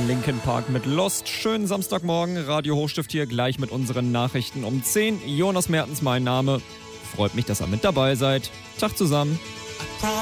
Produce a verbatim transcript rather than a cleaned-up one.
Linkin Park mit Lost. Schönen Samstagmorgen, Radio Hochstift hier, gleich mit unseren Nachrichten um zehn. Jonas Mertens mein Name. Freut mich, dass ihr mit dabei seid. Tag zusammen.